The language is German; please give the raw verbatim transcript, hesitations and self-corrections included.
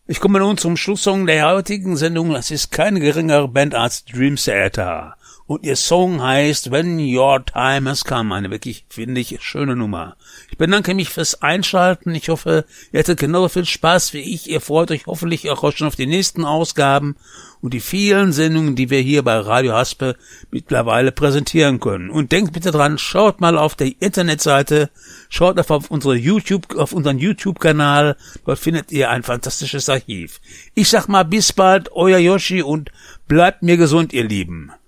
Ich komme nun zum Schlusssong der heutigen Sendung. Das ist keine geringere Band als Dream Theater. Und ihr Song heißt When Your Time Has Come. Eine wirklich, finde ich, schöne Nummer. Ich bedanke mich fürs Einschalten. Ich hoffe, ihr hattet genauso viel Spaß wie ich. Ihr freut euch hoffentlich auch schon auf die nächsten Ausgaben und die vielen Sendungen, die wir hier bei Radio Haspe mittlerweile präsentieren können. Und denkt bitte dran, schaut mal auf der Internetseite, schaut auf unsere YouTube, auf unseren YouTube-Kanal. Dort findet ihr ein fantastisches Archiv. Ich sag mal bis bald, euer Yoshi, und bleibt mir gesund, ihr Lieben.